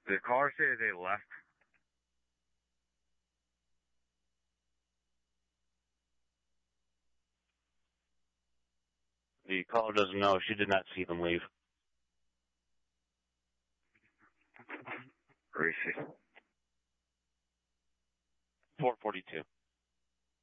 The caller say they left. The caller doesn't know. She did not see them leave. Where is she? 442.